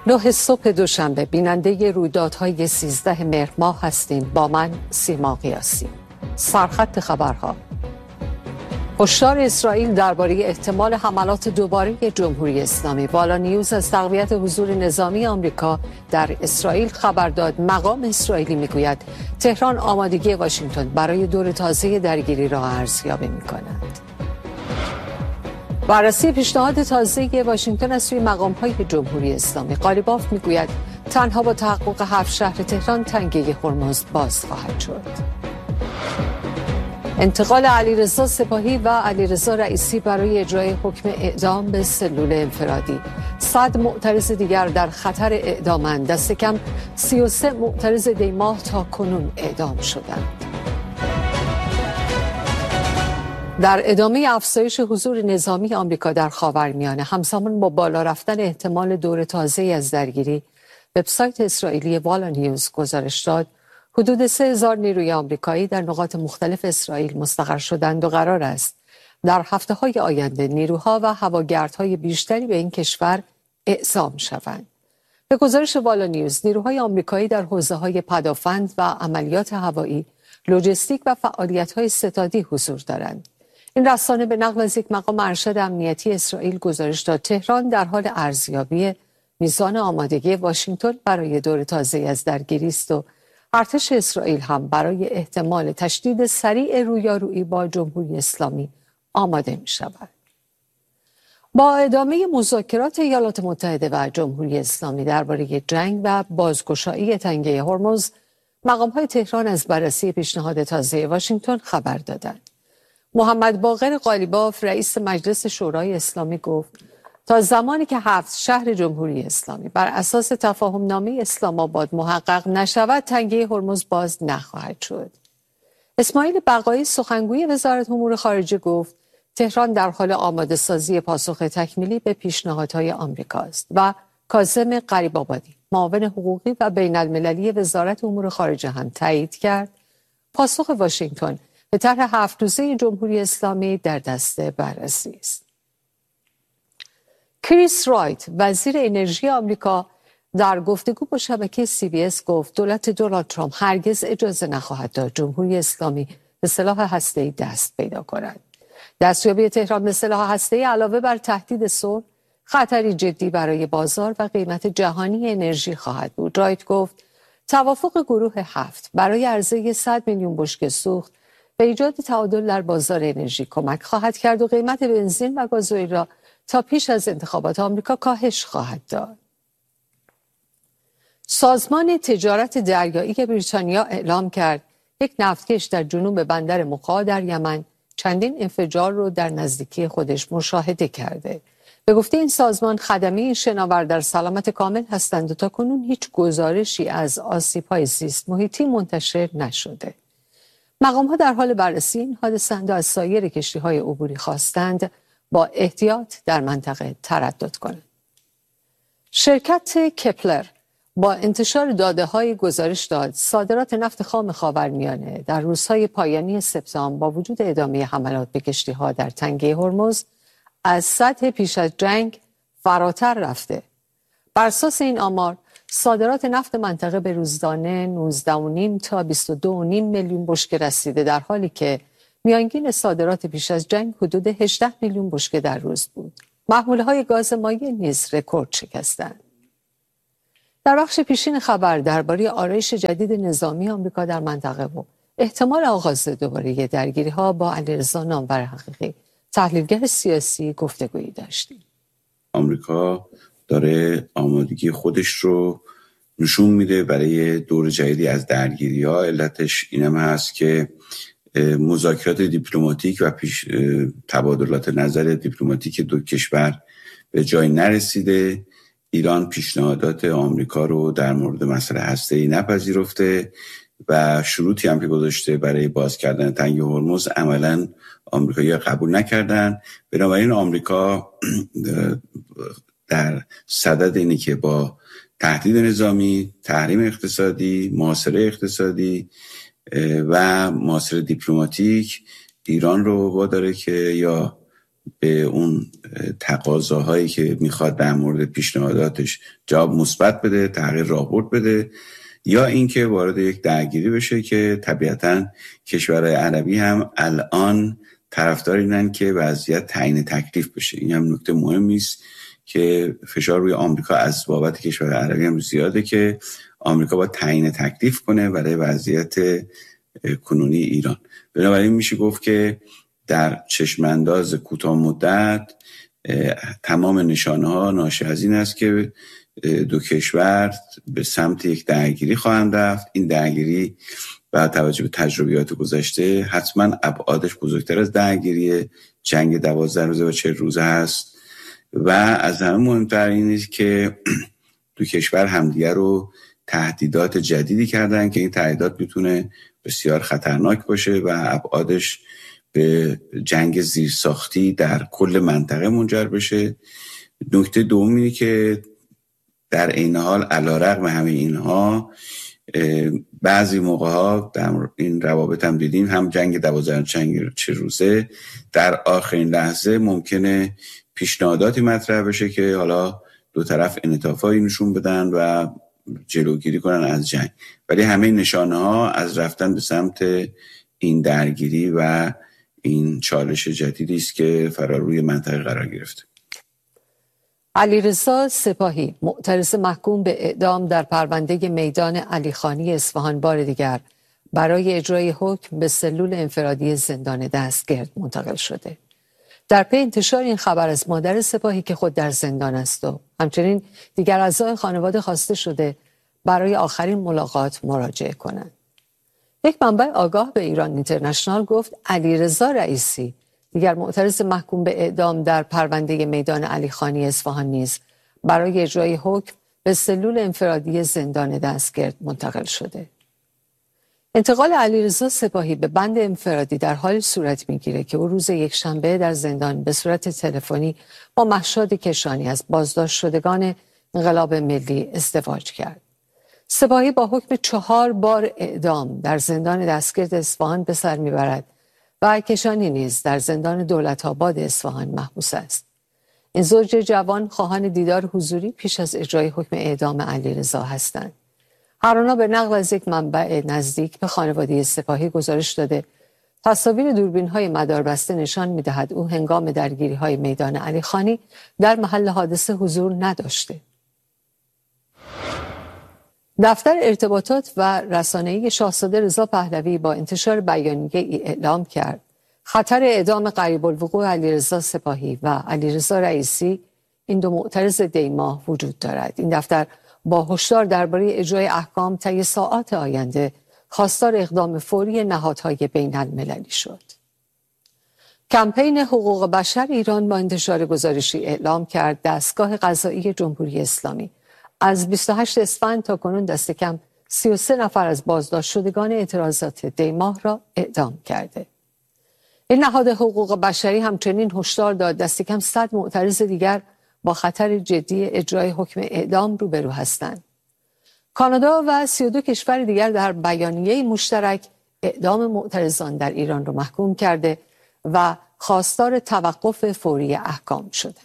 9 صبح دوشنبه بیننده رویدادهای 13 مهر ماه هستیم. با من سیما قیاسی. سرخط خبرها: هشدار اسرائیل درباره احتمال حملات دوباره جمهوری اسلامی. والا نیوز از تقویت حضور نظامی آمریکا در اسرائیل خبر داد. مقام اسرائیلی میگوید تهران آمادگی واشنگتن برای دور تازه درگیری را ارزیابی می‌کند. بررسی پیشنهاد تازه واشنگتن از سوی مقام‌های جمهوری اسلامی. قالیباف میگوید تنها با تحقق 7 شهر تهران تنگه هرمز باز خواهد شد. انتقال علیرضا سپاهی و علیرضا رئیسی برای اجرای حکم اعدام به سلول انفرادی. 100 معترض دیگر در خطر اعدامند. دست کم 33 معترض دیماه تا کنون اعدام شدند. در ادامه افزایش حضور نظامی آمریکا در خاورمیانه، همزمان با بالا رفتن احتمال دور تازه‌ای از درگیری، وبسایت اسرائیلی والا نیوز گزارش داد حدود 3000 نیروی آمریکایی در نقاط مختلف اسرائیل مستقر شدند و قرار است در هفته‌های آینده نیروها و هواگردهای بیشتری به این کشور اعزام شوند. به گزارش والا نیوز، نیروهای آمریکایی در حوزه‌های پدافند و عملیات هوایی، لوجستیک و فعالیت‌های ستادی حضور دارند. این رسانه به نقل از یک مقام ارشد امنیتی اسرائیل گزارش داد تهران در حال ارزیابی میزان آمادگی واشنگتن برای دور تازه‌ای از درگیری است و ارتش اسرائیل هم برای احتمال تشدید سریع رویارویی با جمهوری اسلامی آماده می شود. با ادامه مذاکرات ایالات متحده و جمهوری اسلامی درباره جنگ و بازگشایی تنگه هرمز، مقام‌های تهران از بررسی پیشنهاد تازه واشنگتن خبر دادند. محمد باقر قالیباف رئیس مجلس شورای اسلامی گفت تا زمانی که 7 شهر جمهوری اسلامی بر اساس تفاهم نامه اسلام آباد محقق نشود، تنگه هرمز باز نخواهد شد. اسماعیل بقایی سخنگوی وزارت امور خارجه گفت تهران در حال آماده سازی پاسخ تکمیلی به پیشنهادهای آمریکا است و کاظم غریب‌آبادی معاون حقوقی و بین المللی وزارت امور خارجه هم تایید کرد پاسخ واشنگتن به طرح 7 روزه جمهوری اسلامی در دست بررسی است. کریس رایت وزیر انرژی آمریکا در گفتگو با شبکه CBS گفت دولت دونالد ترامپ هرگز اجازه نخواهد داد جمهوری اسلامی به سلاح هسته‌ای دست پیدا کند. دستیابی تهران به سلاح هسته‌ای علاوه بر تهدید صلح، خطری جدی برای بازار و قیمت جهانی انرژی خواهد بود. رایت گفت توافق گروه 7 برای عرضه 100 میلیون بشکه سوخت به ایجاد تعادل در بازار انرژی کمک خواهد کرد و قیمت بنزین و گازوئیل را تا پیش از انتخابات آمریکا کاهش خواهد داد. سازمان تجارت دریایی بریتانیا اعلام کرد یک نفتکش در جنوب بندر مقا در یمن چندین انفجار رو در نزدیکی خودش مشاهده کرده. به گفته این سازمان خدمه شناور در سلامت کامل هستند و تاکنون هیچ گزارشی از آسیب‌های زیست محیطی منتشر نشده. مقام‌ها در حال بررسی این حادثه‌اند و از سایر کشتی‌های عبوری خواستند با احتیاط در منطقه تردد کنند. شرکت کپلر با انتشار داده‌های گزارش داد صادرات نفت خام خاورمیانه در روزهای پایانی سپتامبر با وجود ادامه حملات به کشتی‌ها در تنگه هرمز از سطح پیش از جنگ فراتر رفته. بر اساس این آمار صادرات نفت منطقه به روزانه 19.5 تا 22.5 میلیون بشکه رسیده، در حالی که میانگین صادرات پیش از جنگ حدود 18 میلیون بشکه در روز بود. محموله‌های گاز مایع نیز رکورد شکستند. در بخش پیشین خبر درباره آرایش جدید نظامی آمریکا در منطقه و احتمال آغاز دوباره درگیری‌ها با علیرضا نامور حقیقی، تحلیلگر سیاسی، گفتگویی داشتیم. آمریکا داره آمادگی خودش رو نشون میده برای دور جدیدی از درگیری‌ها. علتش اینم هست که مذاکرات دیپلماتیک و تبادلات نظر دیپلماتیک دو کشور به جای نرسیده. ایران پیشنهادات آمریکا رو در مورد مسئله هسته‌ای نپذیرفته و شروطی هم که گذاشته برای باز کردن تنگه هرمز عملاً آمریکایی‌ها قبول نکردن. بنابراین آمریکا در صدد اینه که با تهدید نظامی، تحریم اقتصادی، محاصره اقتصادی و محاصره دیپلماتیک ایران رو واداره که یا به اون تقاضاهایی که میخواد در مورد پیشنهاداتش جواب مثبت بده، تغییر راهبرد بده، یا اینکه وارد یک درگیری بشه که طبیعتاً کشورهای عربی هم الان طرفدار اینن که وضعیت تعیین تکلیف بشه. این هم نکته مهمی است که فشار روی آمریکا از بابت کشورهای عربی هم زیاده که آمریکا باید تعیین تکلیف کنه برای وضعیت کنونی ایران. بنابراین میشه گفت که در چشمانداز کوتاه مدت تمام نشانه ها ناشی از این است که دو کشور به سمت یک درگیری خواهند رفت. این درگیری با توجه به تجربیات گذشته حتما ابعادش بزرگتر از درگیری جنگ 12 روزه و 40 روزه هست و از همه مهمتر این است که دو کشور همدیگر رو تهدیدات جدیدی کردن که این تهدیدات میتونه بسیار خطرناک باشه و ابعادش به جنگ زیرساختی در کل منطقه منجر بشه. نکته دوم اینه که در این حال علیرغم همه اینها بعضی موقع‌ها در این روابط هم دیدیم، هم جنگ 12 چه روزه در آخرین لحظه ممکنه پیشنهاداتی مطرح بشه که حالا دو طرف انعطافایی نشون بدن و جلوگیری کنن از جنگ، ولی همه نشانه ها از رفتن به سمت این درگیری و این چالش جدیدی است که فراروی منطقه قرار گرفته. علیرضا سپاهی، معترض محکوم به اعدام در پرونده میدان علیخانی اصفهان، بار دیگر برای اجرای حکم به سلول انفرادی زندان دستگرد منتقل شده. در پی انتشار این خبر از مادر سپاهی که خود در زندان است و همچنین دیگر اعضای خانواده خواسته شده برای آخرین ملاقات مراجعه کنند. یک منبع آگاه به ایران اینترنشنال گفت علیرضا رئیسی، دیگر معترض محکوم به اعدام در پرونده میدان علیخانی اصفهان نیز برای اجرای حکم به سلول انفرادی زندان دستگرد منتقل شده. انتقال علیرضا سپاهی به بند انفرادی در حال صورت میگیره که او روز یکشنبه در زندان به صورت تلفنی با مهشاد کشانی از بازداشت شدگان انقلاب ملی ازدواج کرد. سپاهی با حکم 4 بار اعدام در زندان دستگرد اصفهان به سر میبرد و کشانی نیز در زندان دولت‌آباد اصفهان محبوس است. این زوج جوان خواهان دیدار حضوری پیش از اجرای حکم اعدام علیرضا هستند. هر آنها به نقل از یک منبع نزدیک به خانواده سپاهی گزارش داده تصاویر دوربین‌های مداربسته نشان می‌دهد او هنگام درگیری‌های میدان علیخانی در محل حادثه حضور نداشته. دفتر ارتباطات و رسانه‌ای شاهزاده رضا پهلوی با انتشار بیانیه‌ای اعلام کرد خطر اعدام قریب الوقوع علیرضا سپاهی و علیرضا رئیسی، این دو معترض دیماه، وجود دارد. این دفتر با هشدار درباره اجرای احکام طی ساعات آینده خواستار اقدام فوری نهادهای بین المللی شد. کمپین حقوق بشر ایران با انتشار گزارشی اعلام کرد دستگاه قضایی جمهوری اسلامی از 28 اسفند تا کنون دست کم 33 نفر از بازداشت شدگان اعتراضات دیماه را اعدام کرده. این نهاد حقوق بشری همچنین هشدار داد دست کم 100 معترض دیگر با خطر جدی اجرای حکم اعدام روبرو هستند. کانادا و 32 کشور دیگر در بیانیه مشترک اعدام معترضان در ایران را محکوم کرده و خواستار توقف فوری احکام شدند.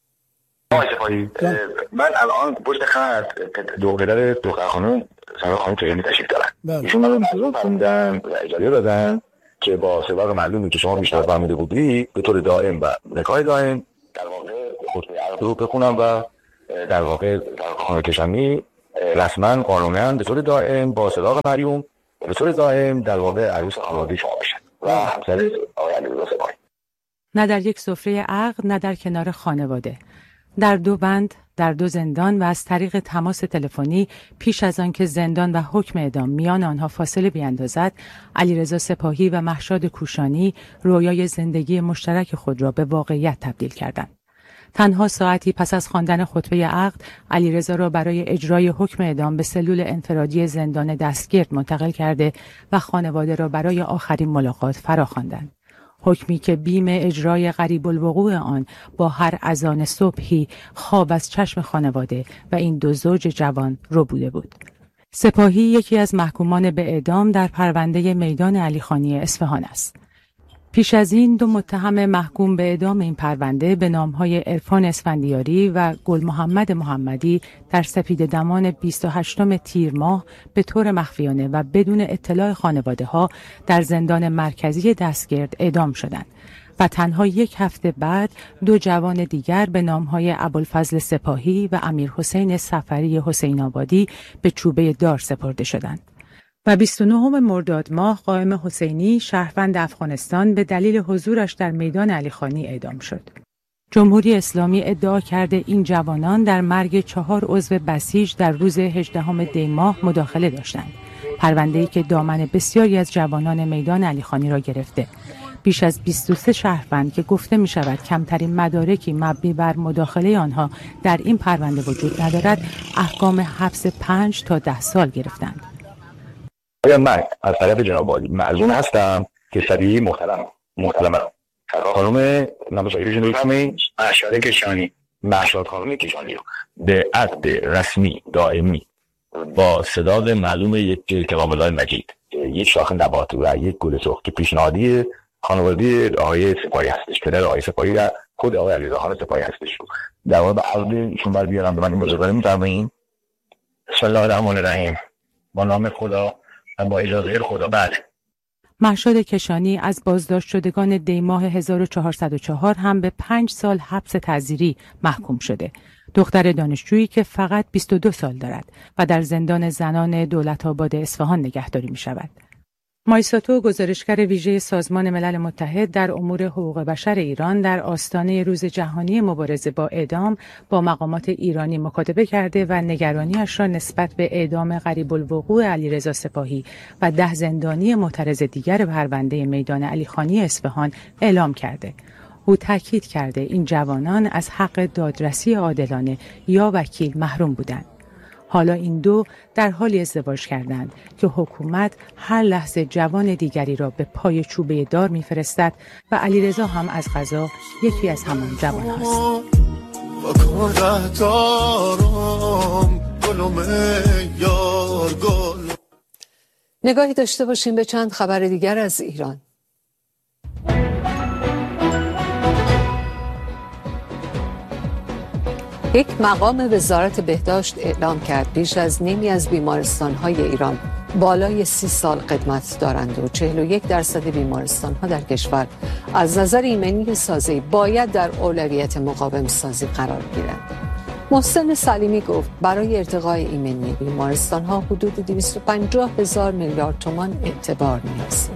من الان پشت خط دو پدر دختر خانم سر خانم تهرانی تشریف دارن. ایشون رو میتونم خوندن و اجازه دادن که با سبق معلومی که شما بیشتر فهمیده بودی به طور دائم و نکای دائم در واقع خطبه عقد رو بخونم و در واقع خانه کشمی رسما قانونا به طور دائم با صداق مریم به طور دائم در واقع عروس خانواده شما بشن و همسر آقای علیرضا سپاهی. نه در یک سفره عقد، نه در کنار خانواده، در 2 بند، در 2 زندان و از طریق تماس تلفنی پیش از آن که زندان و حکم اعدام میان آنها فاصله بیندازد، علیرضا سپاهی و مهشاد کوشانی رویای زندگی مشترک خود را به واقعیت تبدیل کردند. تنها ساعتی پس از خواندن خطبه عقد، علیرضا را برای اجرای حکم اعدام به سلول انفرادی زندان دستگرد منتقل کرده و خانواده را برای آخرین ملاقات فراخواندند. حکمی که بیم اجرای قریب الوقوع آن با هر اذان صبحی خواب از چشم خانواده و این 2 زوج جوان ربوده بود. سپاهی یکی از محکومان به اعدام در پرونده میدان علیخانی اصفهان است. پیش از این 2 متهم محکوم به اعدام این پرونده به نام‌های عرفان اسفندیاری و گل محمد محمدی در سپیده‌دمان 28 تیر ماه به طور مخفیانه و بدون اطلاع خانواده‌ها در زندان مرکزی دستگرد اعدام شدند و تنها 1 هفته بعد 2 جوان دیگر به نام‌های ابوالفضل سپاهی و امیرحسین سفری حسین آبادی به چوبه دار سپرده شدند. و 29 مرداد ماه قائم حسینی شهروند افغانستان به دلیل حضورش در میدان علیخانی اعدام شد. جمهوری اسلامی ادعا کرده این جوانان در مرگ 4 عضو بسیج در روز 18 دی ماه مداخله داشتند. پرونده‌ای که دامن بسیاری از جوانان میدان علیخانی را گرفته. بیش از 23 شهروند که گفته می شود کمترین مدارکی مبنی بر مداخله آنها در این پرونده وجود ندارد، احکام حبس 5 تا 10 سال گرفتند. من از طرف جناب عالی معزون هستم که صدیقی محترم خانم نامزدیشون رو بفرمایید. مهشاد خانم کشانی رو به عقد رسمی دائمی با صداد معلوم یک کتاب الله مجید، یک شاخ نبات و یک گل سرخ که پیشنهادی خانواده آقای سپاهی هستش، پدر آقای سپاهی و خود آقای علیرضا خان سپاهی هستش، در واقع به عقد ایشون بر بیارم به من این بزرگواری می‌فرمایید. بسم الله الرحمن الرحیم. با نام خدا و با اجازه خدا. بعد مهشاد کشانی از بازداشت شدگان دی ماه 1404 هم به 5 سال حبس تعزیری محکوم شده. دختر دانشجویی که فقط 22 سال دارد و در زندان زنان دولت‌آباد اصفهان نگهداری می‌شود. مایساتو، گزارشگر ویژه سازمان ملل متحد در امور حقوق بشر ایران، در آستانه روز جهانی مبارزه با اعدام با مقامات ایرانی مکاتبه کرده و نگرانیش را نسبت به اعدام قریب الوقوع علیرضا سپاهی و 10 زندانی معترض دیگر پرونده میدان علیخانی اصفهان اعلام کرده. او تاکید کرده این جوانان از حق دادرسی عادلانه یا وکیل محروم بودند. حالا این 2 در حالی ازدواج کردند که حکومت هر لحظه جوان دیگری را به پای چوبه دار می‌فرستد و علیرضا هم از قضا یکی از همان جوان هاست. نگاهی داشته باشیم به چند خبر دیگر از ایران. یک مقام وزارت بهداشت اعلام کرد بیش از نیمی از بیمارستان‌های ایران بالای 30 سال قدمت دارند و 41% بیمارستان‌ها در کشور از نظر ایمنی سازی باید در اولویت مقاوم سازی قرار گیرند. محسن سلیمی گفت برای ارتقای ایمنی بیمارستان‌ها حدود 250,000 میلیارد تومان اعتبار نیاز.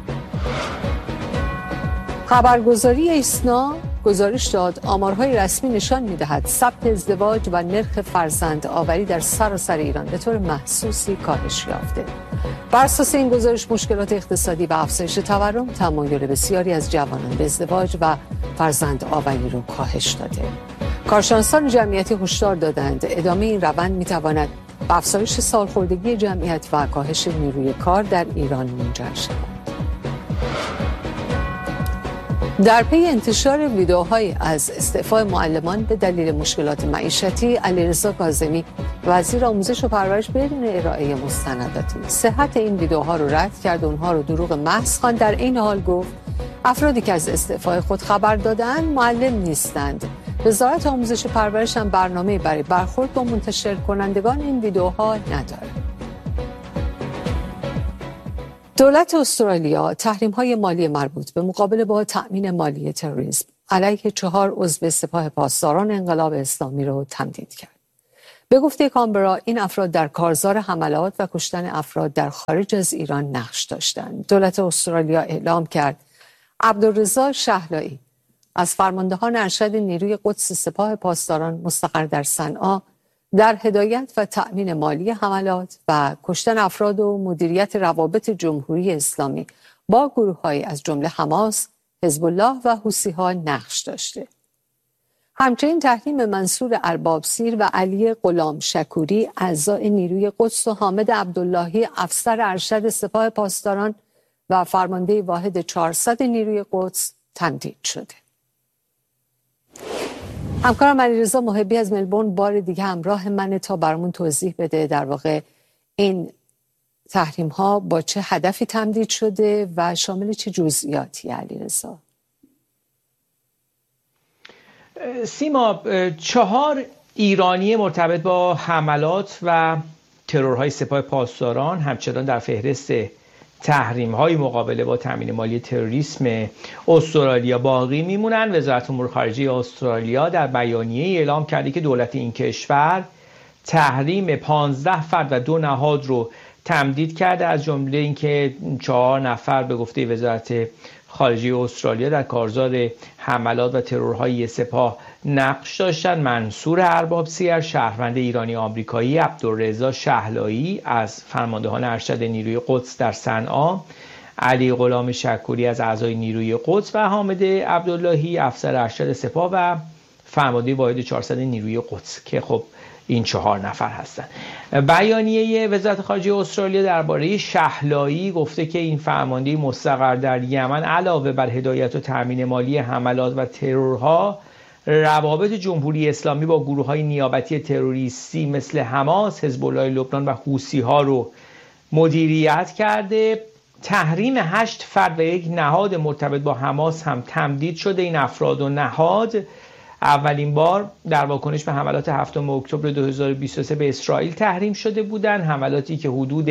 خبرگزاری ایسنا گزارش داد آمارهای رسمی نشان می‌دهد ثبت ازدواج و نرخ فرزند آوری در سراسر ایران به طور محسوسی کاهش یافته. بر اساس این گزارش مشکلات اقتصادی و افزایش تورم تمایل بسیاری از جوانان به ازدواج و فرزند آوری را کاهش داده. کارشناسان جمعیتی هشدار دادند ادامه این روند می‌تواند به افزایش سالخوردگی جمعیت و کاهش نیروی کار در ایران منجر شود. در پی انتشار ویدئوهای از استعفای معلمان به دلیل مشکلات معیشتی، علیرضا کاظمی وزیر آموزش و پرورش بدون ارائه مستنداتی صحت این ویدئوها رو رد کرد و اونها رو دروغ محض خواند. در این حال گفت افرادی که از استعفای خود خبر دادند معلم نیستند. وزارت آموزش و پرورش هم برنامه برای برخورد با منتشر کنندگان این ویدئوها ندارد. دولت استرالیا تحریم‌های مالی مربوط به مقابله با تأمین مالی تروریسم علیه 4 عضو سپاه پاسداران انقلاب اسلامی را تمدید کرد. به گفته کانبرا این افراد در کارزار حملات و کشتن افراد در خارج از ایران نقش داشتند. دولت استرالیا اعلام کرد عبدالرضا شهلایی از فرماندهان ارشد نیروی قدس سپاه پاسداران مستقر در صنعا در هدایت و تأمین مالی حملات و کشتن افراد و مدیریت روابط جمهوری اسلامی با گروه‌های از جمله حماس، حزب الله و حوثی‌ها نقش داشته. همچنین تحریم منصور اربابسیر و علی غلام شکوری اعضای نیروی قدس و حامد عبداللهی افسر ارشد سپاه پاسداران و فرمانده واحد 400 نیروی قدس تمدید شده. همکارم علیرضا محبی از ملبورن بار دیگه همراه منه تا برامون توضیح بده در واقع این تحریم ها با چه هدفی تمدید شده و شامل چه جزئیاتی علیرضا؟ سیما، 4 ایرانی مرتبط با حملات و ترورهای سپاه پاسداران همچنان در فهرست تحریم‌های مقابله با تامین مالی تروریسم استرالیا باقی میمونن. وزارت امور خارجه استرالیا در بیانیه اعلام کرده که دولت این کشور تحریم 15 فرد و 2 نهاد رو تمدید کرده، از جمله اینکه 4 نفر به گفته وزارت خارجه استرالیا در کارزار حملات و ترورهای سپاه نقش داشتن. منصور ارباب سیر، شهروند ایرانی آمریکایی، عبدالرضا شهلایی از فرماندهان ارشد نیروی قدس در صنعا، علی غلام شکوری از اعضای نیروی قدس و حامد عبداللهی افسر ارشد سپاه و فرمانده واحد 400 نیروی قدس که خب این 4 نفر هستند. بیانیه وزارت خارجه استرالیا درباره شهلایی گفته که این فرمانده مستقر در یمن علاوه بر هدایت و تامین مالی حملات و ترورها، روابط جمهوری اسلامی با گروه‌های نیابتی تروریستی مثل حماس، حزب الله لبنان و حوثی‌ها رو مدیریت کرده. تحریم 8 فرد و 1 نهاد مرتبط با حماس هم تمدید شده. این افراد و نهاد اولین بار در واکنش به حملات 7 اکتبر 2023 به اسرائیل تحریم شده بودند، حملاتی که حدود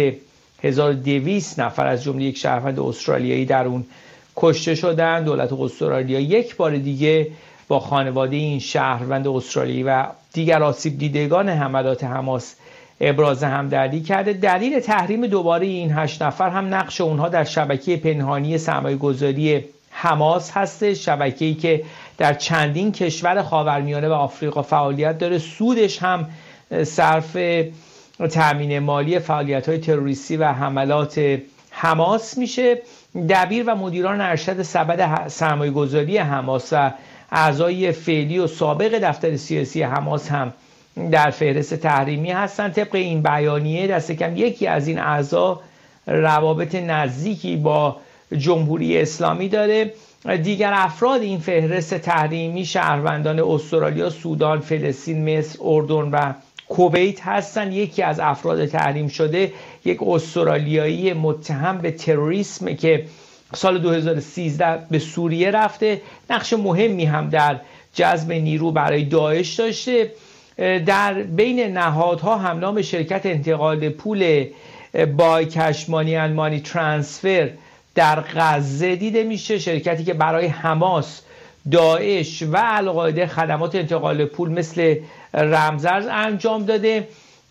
1200 نفر از جمله یک شهروند استرالیایی در اون کشته شدند. دولت استرالیا یک بار دیگه با خانواده این شهروند استرالیایی و دیگر آسیب دیدگان حملات حماس ابراز همدردی کرده. دلیل تحریم دوباره این 8 نفر هم نقش اونها در شبکه پنهانی سرمایه‌گذاری حماس هست، شبکه‌ای که در چندین کشور خاورمیانه و آفریقا فعالیت داره. سودش هم صرف تامین مالی فعالیت‌های تروریستی و حملات حماس میشه. دبیر و مدیران ارشد سبد سرمایه‌گذاری حماس و اعضای فعلی و سابق دفتر سیاسی حماس هم در فهرست تحریمی هستند. طبق این بیانیه دست کم یکی از این اعضا روابط نزدیکی با جمهوری اسلامی داره. دیگر افراد این فهرست تحریمی شهروندان استرالیا، سودان، فلسطین، مصر، اردن و کویت هستند. یکی از افراد تحریم شده یک استرالیایی متهم به تروریسم که سال 2013 به سوریه رفته، نقش مهمی هم در جذب نیرو برای داعش داشته. در بین نهادها هم نام شرکت انتقال پول بای کش مانی اند مانی ترانسفر در غزه دیده میشه، شرکتی که برای حماس، داعش و القاعده خدمات انتقال پول مثل رمزارز انجام داده.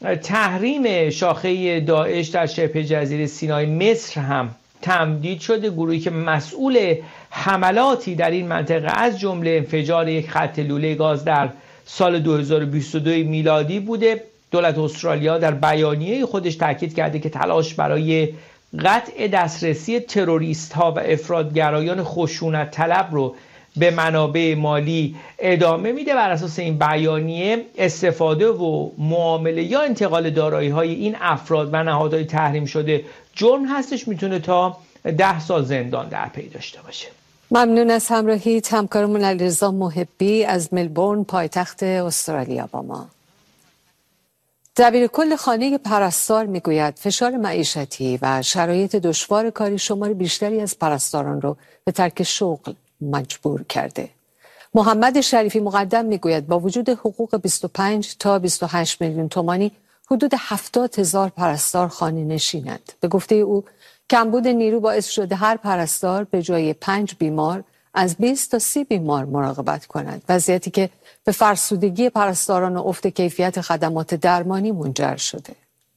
تحریم شاخه داعش در شبه جزیره سینای مصر هم تمدید شده. گروهی که مسئول حملاتی در این منطقه از جمله انفجار یک خط لوله گاز در سال 2022 میلادی بوده. دولت استرالیا در بیانیه خودش تاکید کرده که تلاش برای قطع دسترسی تروریست ها و افراطگرایان خشونت طلب رو به منابع مالی ادامه میده. بر اساس این بیانیه استفاده و معامله یا انتقال دارایی های این افراد و نهادهای تحریم شده جرم هستش، میتونه تا 10 سال زندان در پی داشته باشه. ممنون از همراهیت. همکارمون علیرضا محبی از ملبورن پایتخت استرالیا با ما. دبیرکل خانه پرستار میگوید فشار معیشتی و شرایط دشوار کاری شمار بیشتری از پرستاران رو به ترک شغل مجبور کرده. محمد شریفی مقدم میگوید با وجود حقوق 25 تا 28 میلیون تومانی حدود 70,000 پرستار خانه نشینند. به گفته او کمبود نیرو باعث شده هر پرستار به جای 5 بیمار از 20 تا 30 بیمار مراقبت کند، وضعیتی که به فرسودگی پرستاران و افت کیفیت خدمات درمانی منجر شده.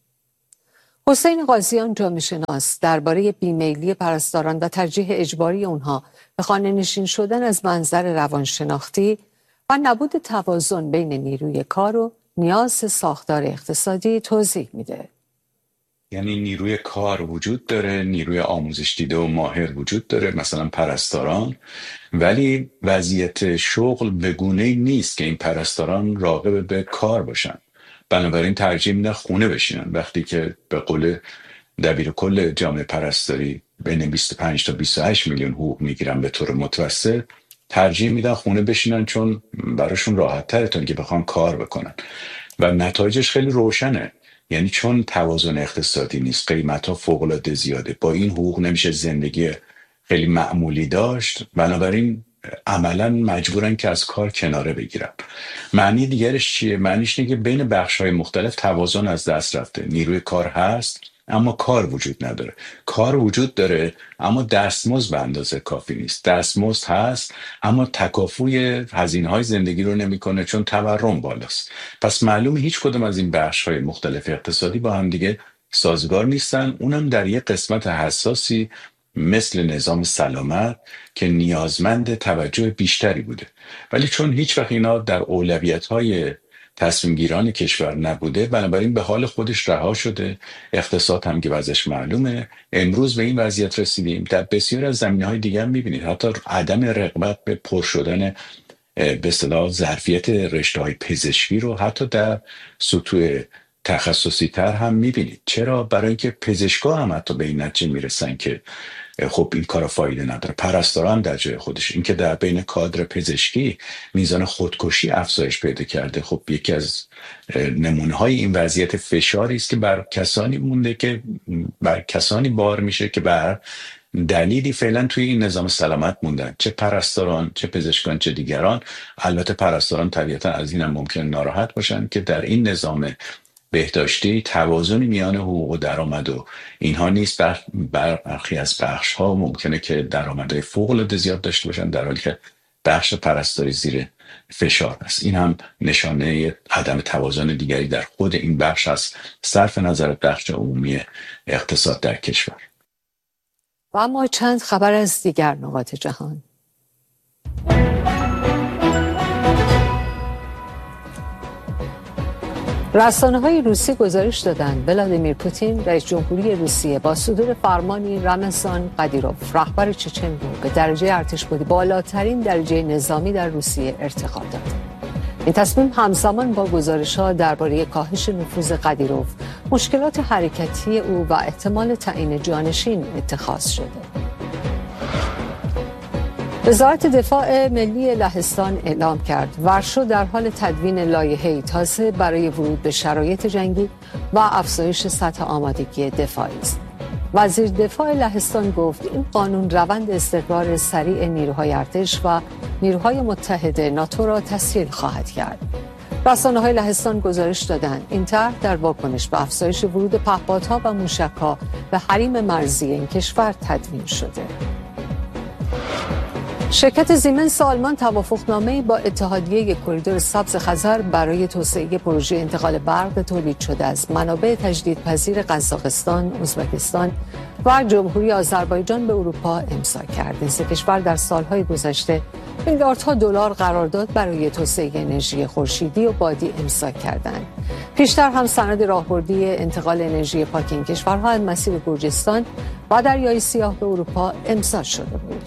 حسین قاضیان جامعه شناس درباره بیمیلی پرستاران و ترجیح اجباری اونها به خانه نشین شدن از منظر روانشناختی و نبود توازن بین نیروی کار و نیاز ساختار اقتصادی توضیح میده. یعنی نیروی کار وجود داره، نیروی آموزش دیده و ماهر وجود داره، مثلا پرستاران، ولی وضعیت شغل به گونه‌ای نیست که این پرستاران راغب به کار باشن. بنابراین ترجیح میدن خونه بشینن. وقتی که به قول دبیر کل جامعه پرستاری بین 25 تا 28 میلیون حقوق میگیرن به طور متوسط، ترجیح میدن خونه بشینن چون براشون راحت تره تا اینکه بخوان کار بکنن و نتایجش خیلی روشنه. یعنی چون توازن اقتصادی نیست، قیمت‌ها فوق‌العاده زیاده، با این حقوق نمیشه زندگی خیلی معمولی داشت، بنابراین عملا مجبورن که از کار کناره بگیرن. معنی دیگرش چیه؟ معنیش اینه که بین بخش‌های مختلف توازن از دست رفته. نیروی کار هست اما کار وجود نداره، کار وجود داره اما دستمزد به اندازه کافی نیست، دستمزد هست اما تکافوی هزینه‌های زندگی رو نمیکنه چون تورم بالاست. پس معلومه هیچ کدوم از این بخش‌های مختلف اقتصادی با هم دیگه سازگار نیستن، اونم در یک قسمت حساسی مثل نظام سلامت که نیازمند توجه بیشتری بوده. ولی چون هیچ وقت اینا در اولویت‌های تصمیم گیران کشور نبوده، بنابراین به حال خودش رها شده. اقتصاد هم که وضعش معلومه، امروز به این وضعیت رسیدیم. در بسیار از زمینه‌های دیگه هم می‌بینید حتی عدم رغبت به پر شدن به اصطلاح ظرفیت رشته‌های پزشکی رو حتی در سطوح تخصصی تر هم می‌بینید. چرا؟ برای اینکه پزشکا هم حتی به این نتیجه میرسن که خب این کارا فایده نداره. پرستاران در جای خودش، اینکه در بین کادر پزشکی میزان خودکشی افزایش پیدا کرده، خب یکی از نمونه‌های این وضعیت فشاری است که بر کسانی مونده که بر کسانی بار میشه که بر دلیلی فعلا توی این نظام سلامت موندن، چه پرستاران، چه پزشکان، چه دیگران. البته پرستاران طبیعتا از این هم ممکن ناراحت باشن که در این نظام بهداشتی توازنی میان حقوق و درآمد و اینها نیست. برخی از بخش ها ممکنه که درآمدهای فوق‌العاده زیاد داشته باشن در حالی که بخش پرستاری زیر فشار است. این هم نشانه عدم توازن دیگری در خود این بخش است، صرف نظر بخش عمومی اقتصاد در کشور. و اما چند خبر از دیگر نقاط جهان. رسانه‌های روسی گزارش دادند ولادیمیر پوتین رئیس جمهوری روسیه با صدور فرمانی رمضان قدیروف رهبر چچن رو به درجه ارتشبودی بالاترین درجه نظامی در روسیه ارتقا داد. این تصمیم همزمان با گزارش‌ها درباره کاهش نفوذ قدیروف، مشکلات حرکتی او و احتمال تعیین جانشین اتخاذ شده. وزارت دفاع ملی لهستان اعلام کرد ورشو در حال تدوین لایحه‌ای تازه برای ورود به شرایط جنگی و افزایش سطح آمادگی دفاعی است. وزیر دفاع لهستان گفت این قانون روند استقرار سریع نیروهای ارتش و نیروهای متحد ناتو را تسهیل خواهد کرد. رسانه‌های لهستان گزارش دادند این طرح در واکنش به افزایش ورود پهپادها و موشک‌ها به حریم مرزی این کشور تدوین شده. شرکت زیمنس آلمان توافقنامه‌ای با اتحادیه کریدور سبز خزر برای توسعه پروژه انتقال برق تولید شده از منابع تجدیدپذیر قزاقستان، ازبکستان و جمهوری آذربایجان به اروپا امضا کرد. این سه کشور در سالهای گذشته میلیاردها دلار قرارداد برای توسعه انرژی خورشیدی و بادی امضا کردند. پیشتر هم سند راهبردی انتقال انرژی پاک این کشورها از مسیر گرجستان و دریای سیاه به اروپا امضا شده بود.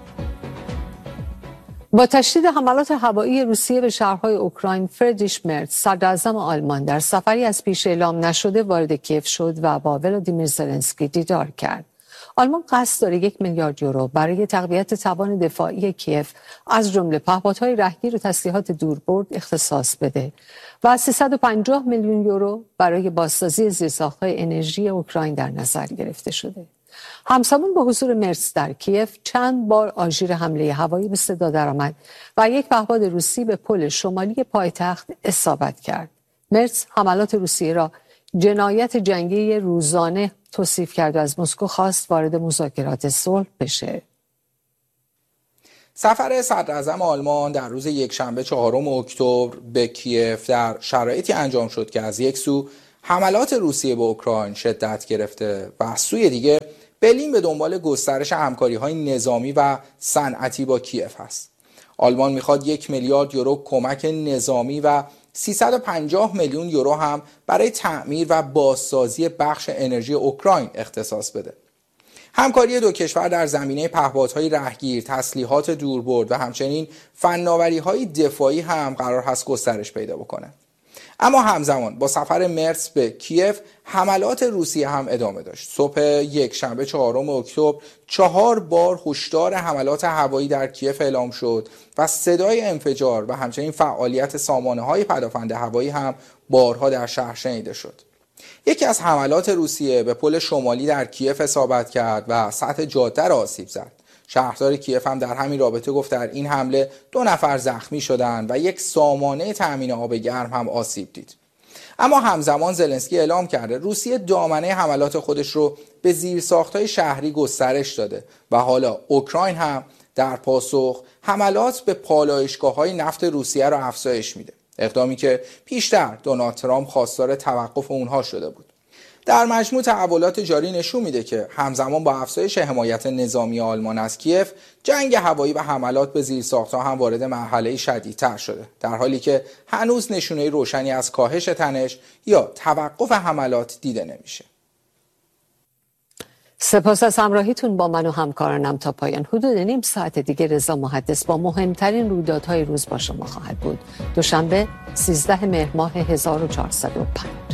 با تشدید حملات هوایی روسیه به شهرهای اوکراین، فریدریش مرز صدراعظم آلمان در سفری از پیش اعلام نشده وارد کیف شد و با ولادیمیر زلنسکی دیدار کرد. آلمان قصد داره 1 میلیارد یورو برای تقویت توان دفاعی کیف از جمله پهپادهای رهگیر و تسلیحات دوربرد اختصاص بده و 350 میلیون یورو برای بازسازی زیرساخت‌های انرژی اوکراین در نظر گرفته شده. همزمان با حضور مرز در کیف چند بار آژیر حمله هوایی به صدا درآمد و یک پهپاد روسی به پل شمالی پایتخت اصابت کرد. مرز حملات روسیه را جنایت جنگی روزانه توصیف کرد و از مسکو خواست وارد مذاکرات صلح بشه. سفر صدراعظم آلمان در روز یکشنبه 4 اکتبر به کیف در شرایطی انجام شد که از یک سو حملات روسیه به اوکراین شدت گرفته و از سوی دیگه برلین به دنبال گسترش همکاری‌های نظامی و صنعتی با کیف است. آلمان میخواد 1 میلیارد یورو کمک نظامی و 350 میلیون یورو هم برای تعمیر و بازسازی بخش انرژی اوکراین اختصاص بده. همکاری دو کشور در زمینه پهپادهای رهگیر، تسلیحات دوربرد و همچنین فناوری‌های دفاعی هم قرار هست گسترش پیدا بکنه. اما همزمان با سفر مرز به کیف حملات روسیه هم ادامه داشت. صبح یکشنبه 4 اکتبر 4 بار هشدار حملات هوایی در کیف اعلام شد و صدای انفجار و همچنین فعالیت سامانه‌های پدافند هوایی هم بارها در شهر شنیده شد. یکی از حملات روسیه به پل شمالی در کیف اصابت کرد و سطح جاده را آسیب زد. شهردار کیف هم در همین رابطه گفت در این حمله 2 نفر زخمی شدند و یک سامانه تامین آب گرم هم آسیب دید. اما همزمان زلنسکی اعلام کرده روسیه دامنه حملات خودش رو به زیرساخت‌های شهری گسترش داده و حالا اوکراین هم در پاسخ حملات به پالایشگاه‌های نفت روسیه را افزایش میده. اقدامی که پیشتر دونالد ترامپ خواستار توقف اونها شده بود. در مجموع تحولات جاری نشون میده که همزمان با افزایش حمایت نظامی آلمان از کیف، جنگ هوایی و حملات به زیرساخت‌ها هم وارد مرحله شدیدتر شده، در حالی که هنوز نشونه روشنی از کاهش تنش یا توقف حملات دیده نمیشه. سپاس از همراهیتون با من و همکارانم. تا پایان حدود نیم ساعت دیگه رضا محدث با مهمترین رویدادهای روز با شما خواهد بود. دوشنبه 13 مهر ماه 1405.